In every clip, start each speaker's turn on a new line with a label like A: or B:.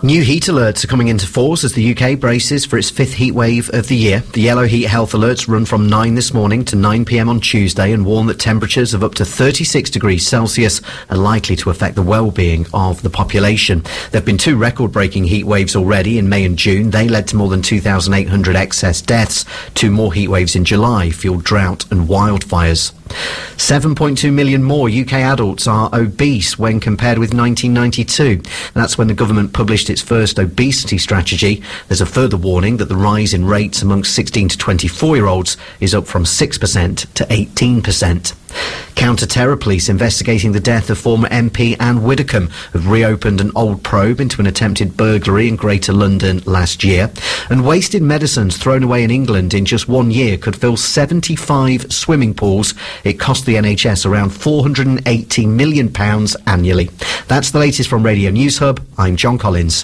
A: New heat alerts are coming into force as the UK braces for its fifth heat wave of the year. The yellow heat health alerts run from 9 this morning to 9 p.m. on Tuesday and warn that temperatures of up to 36 degrees Celsius are likely to affect the well-being of the population. There have been two record-breaking heat waves already in May and June. They led to more than 2,800 excess deaths. Two more heat waves in July fueled drought and wildfires. 7.2 million more UK adults are obese when compared with 1992. That's when the government published its first obesity strategy. There's a further warning that the rise in rates amongst 16 to 24-year-olds is up from 6% to 18%. Counter-terror police investigating the death of former MP Anne Widdecombe have reopened an old probe into an attempted burglary in Greater London last year. And wasted medicines thrown away in England in just 1 year could fill 75 swimming pools. It cost the NHS around £480 million annually. That's the latest from Radio News Hub. I'm John Collins.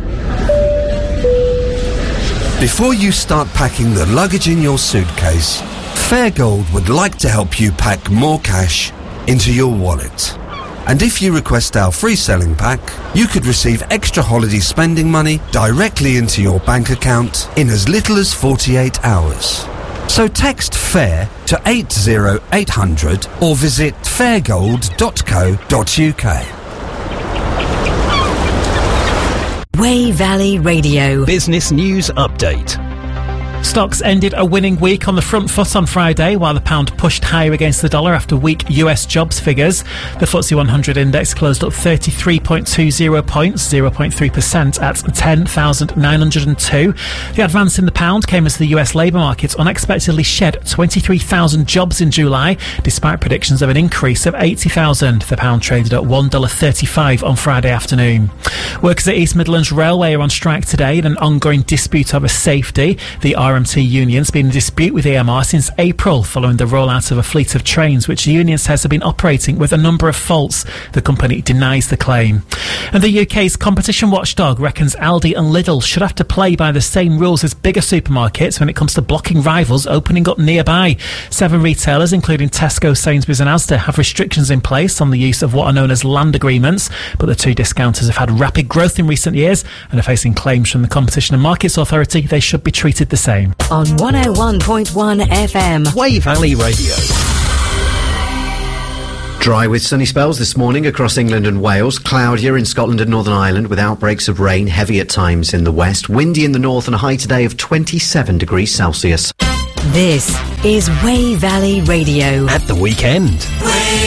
B: Before you start packing the luggage in your suitcase, Fairgold would like to help you pack more cash into your wallet. And if you request our free selling pack, you could receive extra holiday spending money directly into your bank account in as little as 48 hours. So text FAIR to 80800 or visit fairgold.co.uk.
C: Wey Valley Radio.
D: Business News Update.
E: Stocks ended a winning week on the front foot on Friday, while the pound pushed higher against the dollar after weak US jobs figures. The FTSE 100 index closed up 33.20 points, 0.3% at 10,902. The advance in the pound came as the US labour market unexpectedly shed 23,000 jobs in July, despite predictions of an increase of 80,000. The pound traded at $1.35 on Friday afternoon. Workers at East Midlands Railway are on strike today in an ongoing dispute over safety. The RMT union's been in dispute with AMR since April, following the rollout of a fleet of trains which the union says have been operating with a number of faults. The company denies the claim. And the UK's competition watchdog reckons Aldi and Lidl should have to play by the same rules as bigger supermarkets when it comes to blocking rivals opening up nearby. 7 retailers, including Tesco, Sainsbury's and Asda, have restrictions in place on the use of what are known as land agreements, but the two discounters have had rapid growth in recent years and are facing claims from the Competition and Markets Authority they should be treated the same.
C: On 101.1 FM.
D: Wey Valley Radio.
A: Dry with sunny spells this morning across England and Wales. Cloudier in Scotland and Northern Ireland with outbreaks of rain, heavy at times in the west. Windy in the north and a high today of 27 degrees Celsius.
C: This is Wey Valley Radio.
D: At the weekend.